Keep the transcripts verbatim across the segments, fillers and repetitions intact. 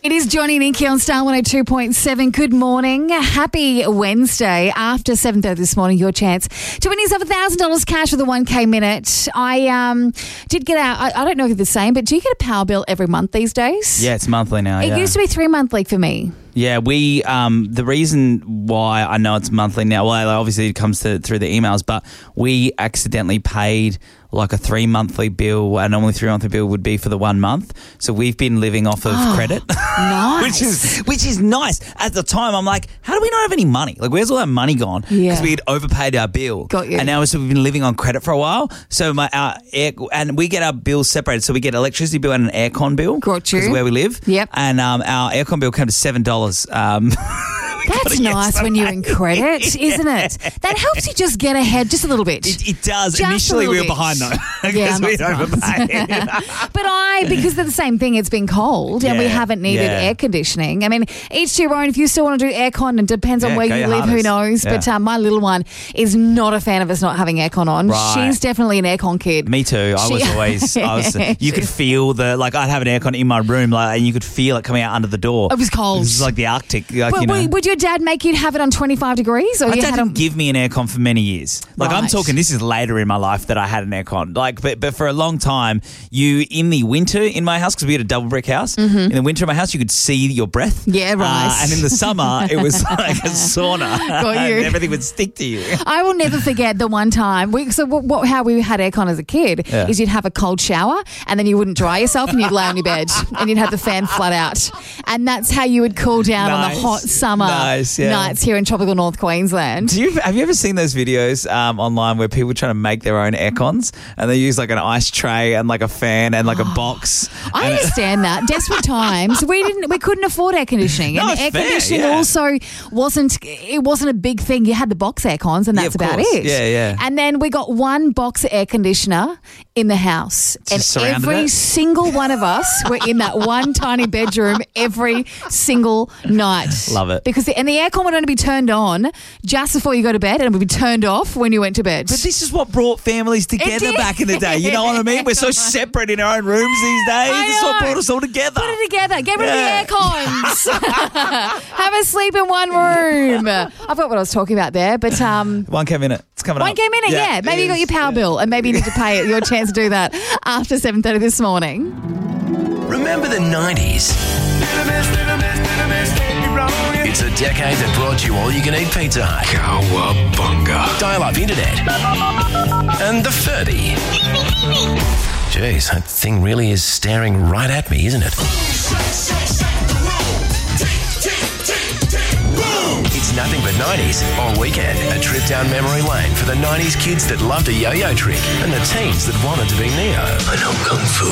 It is Johnny and Inky on Star one oh two point seven. Good morning. Happy Wednesday. After seven thirty this morning, your chance to win yourself one thousand dollars cash with a one K minute. I um did get out, I, I don't know if it's the same, but do you get a power bill every month these days? Yeah, it's monthly now. It yeah. used to be three monthly for me. Yeah, we, um, the reason why I know it's monthly now, well, obviously it comes to, through the emails, but we accidentally paid like a three monthly bill, and normally three monthly bill would be for the one month. So we've been living off of Oh, credit. Nice. which is which is nice. At the time, I'm like, how do we not have any money? Like, where's all our money gone? Because Yeah. we had overpaid our bill. Got you. And now so we've been living on credit for a while. So my our air, and we get our bills separated. So we get electricity bill and an aircon bill. Got you. Because of where we live. Yep. And um, our aircon bill came to seven dollars. Um, That's nice when you're in credit, isn't it? That helps you just get ahead just a little bit. It, it does. Just a Initially, little we were bit. behind though Yeah, because I'm not we'd surprised. overpaid. But I, because they're the same thing, it's been cold and we Yeah, haven't needed yeah. air conditioning. I mean, each to your own. If you still want to do aircon, and depends on Yeah, where go you your live, who hardest. knows. But Yeah. um, my little one is not a fan of us not having aircon on. Right. She's definitely an aircon kid. Me too. I She- was always. I was. You could feel the like. I'd have an aircon in my room, like, and you could feel it coming out under the door. It was cold. It was like the Arctic. Like, But you know. would- would your dad make you have it on twenty-five degrees? Or My you dad had didn't a, give me an aircon for many years. Like, I'm Right. talking, this is later in my life that I had an aircon. Like, but but for a long time, you in the winter in my house, because we had a double brick house. In the winter in my house, you could see your breath. Mm-hmm. Yeah, right. Uh, and in the summer, it was like a sauna. Got you. And everything would stick to you. I will never forget the one time. We, so what, what, how we had aircon as a kid Yeah. is you'd have a cold shower and then you wouldn't dry yourself and you'd lay on your bed and you'd have the fan flat out. And that's how you would cool down on the Nice. hot summer Nice, yeah. nights here in tropical North Queensland. Do you have you ever seen those videos um, online where people are trying to make their own aircons and they use like an ice tray and like a fan and like a box? I And it- understand that. Desperate times. We didn't. We couldn't afford air conditioning, No, and it's air fair, conditioning yeah. also wasn't. It wasn't a big thing. You had the box air cons, and Yeah, that's of about course. it. Yeah, yeah. And then we got one box air conditioner in the house, and surrounded every it? single one of us were in that one tiny bedroom every single night. Love it. Because the, and the aircon would only be turned on just before you go to bed, and it would be turned off when you went to bed. But this is what brought families together did. back in the day. You know what I mean? We're so separate in our own rooms these days. I This is what know. brought us all together. Put it together. Get rid Yeah. of the air cons. Have a sleep in one room. I forgot what I was talking about there, but um, One K minute. It's coming one up. K minute, yeah. Maybe it you got is. your power Yeah. bill, and maybe you need to pay it. Your chance to do that after seven thirty this morning. Remember the nineties? It's a decade that brought you all-you-can-eat Pizza Hut, Cowabunga. dial-up internet, and the Furby. Jeez, that thing really is staring right at me, isn't it? It's nothing but nineties all weekend. A trip down memory lane for the nineties kids that loved a yo-yo trick and the teens that wanted to be Neo. I know Kung Fu.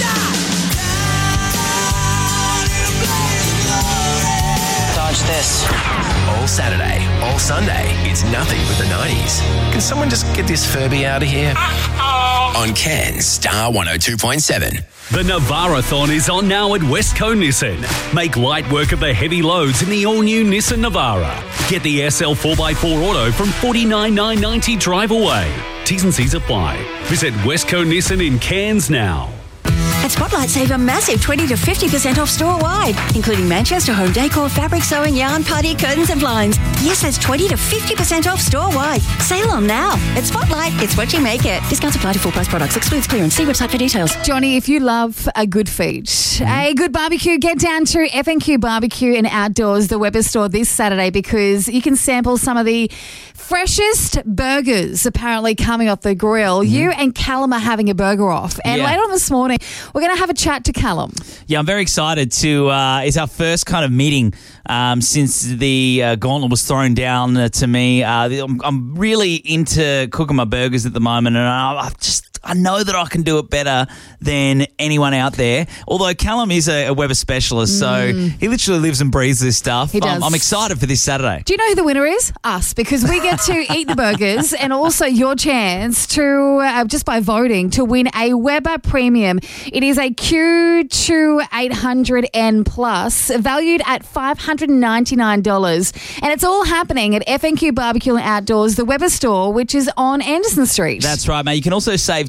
Dodge this. All Saturday, all Sunday, it's nothing but the nineties. Can someone just get this Furby out of here? On Cairns, Star one oh two point seven. The Navarathon is on now at Westco Nissan. Make light work of the heavy loads in the all-new Nissan Navara. Get the S L four by four Auto from forty-nine thousand nine hundred ninety drive away. T's and C's apply. Visit Westco Nissan in Cairns now. At Spotlight, save a massive twenty to fifty percent off store-wide, including Manchester home decor, fabric sewing, yarn, party, curtains and blinds. Yes, that's twenty to fifty percent off store-wide. Sale on now. At Spotlight, it's what you make it. Discounts apply to full-price products. Excludes clearance. See website for details. Johnny, if you love a good feed, a good barbecue, get down to F N Q Barbecue and Outdoors, the Weber store this Saturday, because you can sample some of the freshest burgers apparently coming off the grill. You and Callum are having a burger off. And Yeah. later on this morning, we're going to have a chat to Callum. Yeah, I'm very excited to. Uh, it's our first kind of meeting um, since the uh, gauntlet was thrown down uh, to me. Uh, I'm, I'm really into cooking my burgers at the moment, and I, I just I know that I can do it better than anyone out there. Although Callum is a, a Weber specialist, so he literally lives and breathes this stuff. He does. I'm, I'm excited for this Saturday. Do you know who the winner is? Us, because we get to eat the burgers and also your chance to, uh, just by voting, to win a Weber Premium. It is a Q two eight hundred N Plus, valued at five hundred ninety-nine dollars. And it's all happening at F N Q Barbecue and Outdoors, the Weber store, which is on Anderson Street. That's right, mate. You can also save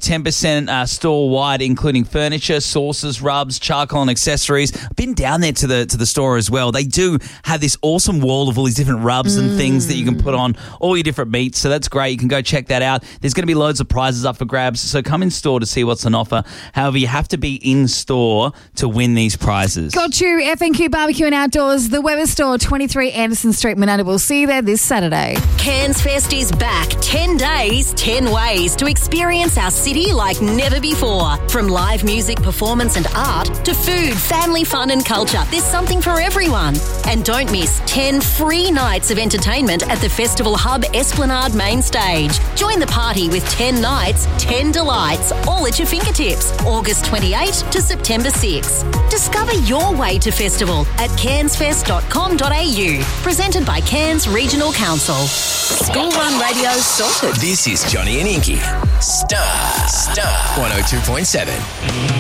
ten percent uh, store-wide, including furniture, sauces, rubs, charcoal and accessories. I've been down there to the to the store as well. They do have this awesome wall of all these different rubs and things that you can put on all your different meats, so that's great. You can go check that out. There's going to be loads of prizes up for grabs, so come in store to see what's on offer. However, you have to be in store to win these prizes. Got you, F and Q Barbecue and Outdoors, the Weber Store, twenty-three Anderson Street, Mananda. We'll see you there this Saturday. Cairns Fest is back. ten days, ten ways to experience our city like never before. From live music, performance and art to food, family fun and culture, there's something for everyone. And don't miss ten free nights of entertainment at the Festival Hub Esplanade main stage. Join the party with ten nights, ten delights, all at your fingertips. August twenty-eighth to September sixth. Discover your way to festival at cairns fest dot com dot a u. Presented by Cairns Regional Council. School Run Radio sorted. This is Johnny and Inky. Star. Star. one oh two point seven.